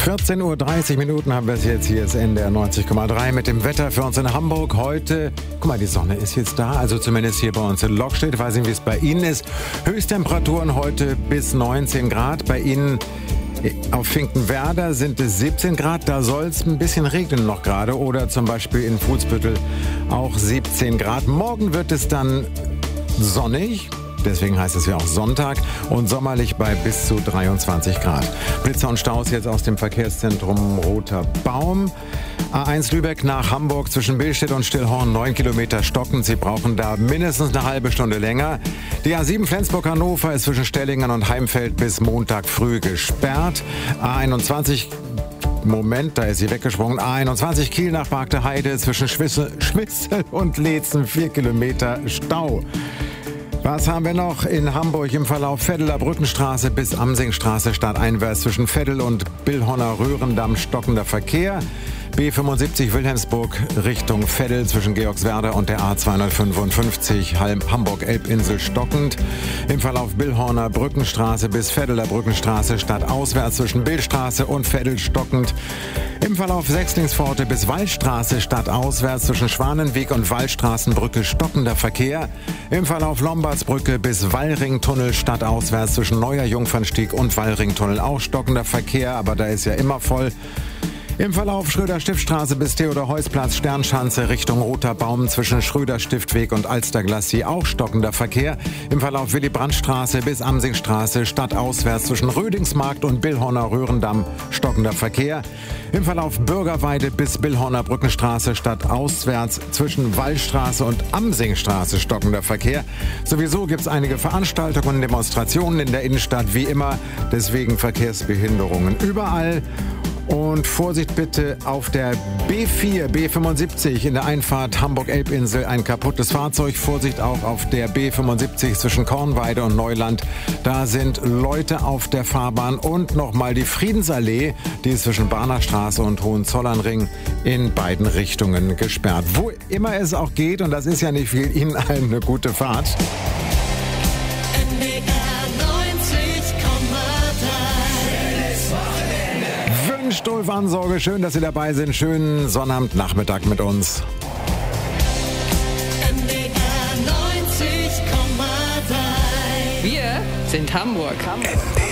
14:30 Uhr haben wir es jetzt. Hier ist NDR 90,3 mit dem Wetter für uns in Hamburg. Heute, guck mal, die Sonne ist jetzt da, also zumindest hier bei uns in Lokstedt. Ich weiß nicht, wie es bei Ihnen ist. Höchsttemperaturen heute bis 19 Grad. Bei Ihnen auf Finkenwerder sind es 17 Grad. Da soll es ein bisschen regnen noch gerade. Oder zum Beispiel in Fuhlsbüttel auch 17 Grad. Morgen wird es dann sonnig. Deswegen heißt es ja auch Sonntag und sommerlich bei bis zu 23 Grad. Blitzer und Staus jetzt aus dem Verkehrszentrum Roter Baum. A1 Lübeck nach Hamburg zwischen Billstedt und Stillhorn 9 Kilometer stockend. Sie brauchen da mindestens eine halbe Stunde länger. Die A7 Flensburg-Hannover ist zwischen Stellingen und Heimfeld bis Montag früh gesperrt. A21 Moment, da ist sie weggesprungen. A21 Kiel nach Bargte Heide zwischen Schwissel und Leetzen 4 Kilometer Stau. Was haben wir noch in Hamburg im Verlauf Veddeler Brückenstraße bis Amsingstraße stadteinwärts zwischen Veddel und Billhorner Röhrendamm stockender Verkehr. B75 Wilhelmsburg Richtung Veddel zwischen Georgswerder und der A255 Hamburg-Elbinsel stockend. Im Verlauf Billhorner Brückenstraße bis Veddeler Brückenstraße stadtauswärts zwischen Billstraße und Veddel stockend. Im Verlauf Sechslingsforte bis Wallstraße stadtauswärts zwischen Schwanenweg und Wallstraßenbrücke stockender Verkehr. Im Verlauf Lombardsbrücke bis Wallringtunnel stadtauswärts zwischen Neuer Jungfernstieg und Wallringtunnel auch stockender Verkehr, aber da ist ja immer voll. Im Verlauf Schröder-Stiftstraße bis Theodor-Heuss-Platz Sternschanze Richtung Roter Baum zwischen Schröder-Stiftweg und Alster-Glacis auch stockender Verkehr. Im Verlauf Willy-Brandt-Straße bis Amsingstraße stadtauswärts zwischen Rödingsmarkt und Billhorner Röhrendamm stockender Verkehr. Im Verlauf Bürgerweide bis Billhorner Brückenstraße stadtauswärts zwischen Wallstraße und Amsingstraße stockender Verkehr. Sowieso gibt es einige Veranstaltungen und Demonstrationen in der Innenstadt, wie immer. Deswegen Verkehrsbehinderungen überall. Und Vorsicht bitte auf der B4, B75 in der Einfahrt Hamburg-Elbinsel ein kaputtes Fahrzeug. Vorsicht auch auf der B75 zwischen Kornweide und Neuland. Da sind Leute auf der Fahrbahn. Und nochmal die Friedensallee, die ist zwischen Barnerstraße und Hohenzollernring in beiden Richtungen gesperrt. Wo immer es auch geht, und das ist ja nicht viel, Ihnen allen eine gute Fahrt. Stolf Ansorge, schön, dass Sie dabei sind. Schönen Sonnabendnachmittag mit uns. Wir sind Hamburg.